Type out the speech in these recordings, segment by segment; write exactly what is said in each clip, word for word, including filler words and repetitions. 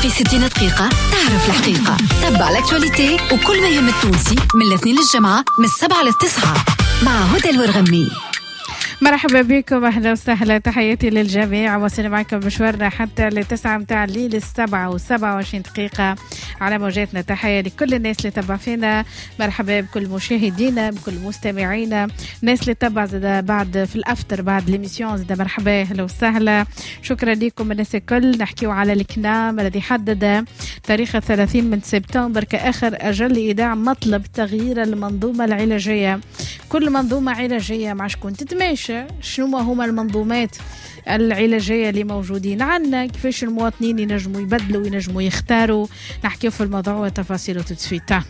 في ستين دقيقة تعرف الحقيقة. تبع الأكتواليتي وكل ما يهم التونسي من الاثنين للجمعة من السبعة للتسعة مع هدى الورغمي. مرحبا بكم، أهلا وسهلا، تحياتي للجميع. وصلنا معكم مشوارنا حتى لتسعة متاع الليل، السبعة وسبعة وعشرين دقيقة على موجاتنا. تحية لكل الناس اللي تبع فينا، مرحبا بكل مشاهدينا، بكل مستمعينا، الناس اللي تبع زاد بعد في الأفتر بعد ليميسيون، زاد مرحبا، أهلا وسهلا، شكرا لكم الناس الكل. نحكيو على الكنام الذي حدد تاريخ الثلاثين من سبتمبر كآخر أجل إيداع مطلب تغيير المنظومة العلاجية. كل منظومة علاجية مع شكون تتماشى، شنو هما المنظومات العلاجية اللي موجودين عنا، كيفاش المواطنين ينجموا يبدلوا وينجموا يختاروا. نحكي في الموضوع وتفاصيله تتسويتا.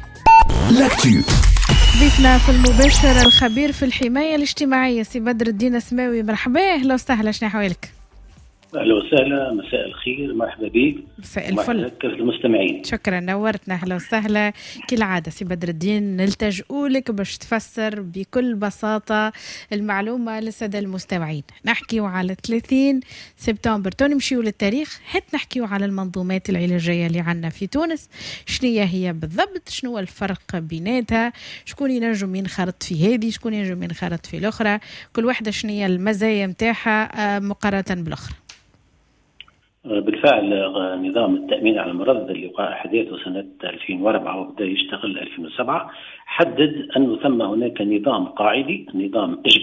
ضيفنا في المباشر الخبير في الحماية الاجتماعية سي بدر الدين السماوي، مرحبا، اهلا وسهلا، شنو حوالك؟ اهلا وسهلا، مساء الخير، مرحبا بك. مساء الفل، المستمعين، شكرا، نورتنا، اهلا وسهلا. كالعاده سي بدر الدين نلتجئوا لك باش تفسر بكل بساطه المعلومه للساده المستمعين. نحكيو على ثلاثين سبتمبر، تو نمشيو للتاريخ، حتى نحكيو على المنظومات العلاجيه اللي عندنا في تونس، شنو هي بالضبط، شنو الفرق بيناتها، شكون ينجم ينخرط في هذه، شكون ينجم ينخرط في الاخرى، كل واحده شنو هي المزايا نتاعها مقارنه بالاخرى. بالفعل نظام التأمين على المرض اللي وقع أحداثه سنة ألفين وأربعة وبدأ يشتغل ألفين وسبعة حدد أنه ثم هناك نظام قاعدي، نظام